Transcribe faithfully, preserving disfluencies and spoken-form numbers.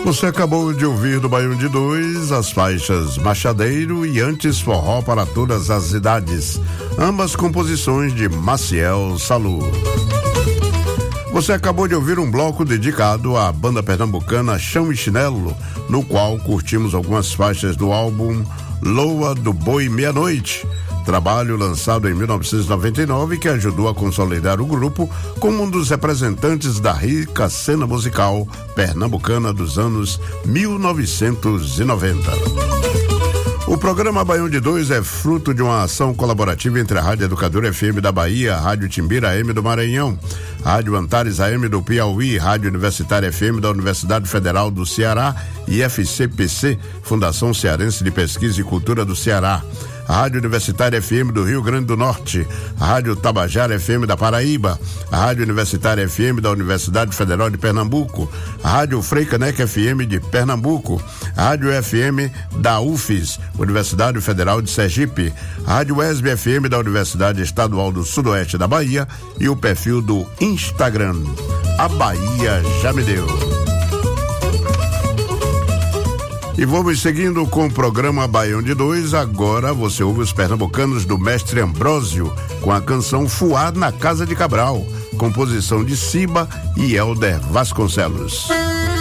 Você acabou de ouvir do Baião de Dois as faixas Machadeiro e Antes Forró para Todas as Idades, ambas composições de Maciel Salu. Você acabou de ouvir um bloco dedicado à banda pernambucana Chão e Chinelo, no qual curtimos algumas faixas do álbum Loa do Boi Meia-Noite, trabalho lançado em mil novecentos e noventa e nove que ajudou a consolidar o grupo como um dos representantes da rica cena musical pernambucana dos anos mil novecentos e noventa. O programa Baião de Dois é fruto de uma ação colaborativa entre a Rádio Educadora F M da Bahia, a Rádio Timbira A M do Maranhão, a Rádio Antares A M do Piauí, Rádio Universitária F M da Universidade Federal do Ceará e F C P C, Fundação Cearense de Pesquisa e Cultura do Ceará, a Rádio Universitária F M do Rio Grande do Norte, a Rádio Tabajara F M da Paraíba, a Rádio Universitária F M da Universidade Federal de Pernambuco, a Rádio Frei Caneca F M de Pernambuco, a Rádio F M da U F S, Universidade Federal de Sergipe, a Rádio E S B F M da Universidade Estadual do Sudoeste da Bahia e o perfil do Instagram, A Bahia Já Me Deu. E vamos seguindo com o programa Baião de Dois. Agora você ouve os pernambucanos do Mestre Ambrósio com a canção Fuá na Casa de Cabral, composição de Ciba e Helder Vasconcelos.